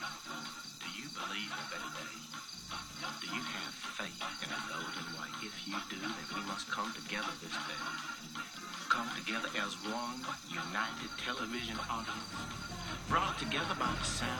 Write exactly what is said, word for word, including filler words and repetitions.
Do you believe in a better day? Do you have faith in a golden way? If you do, then we must come together this day. Come together as one united television audience, brought together by the sound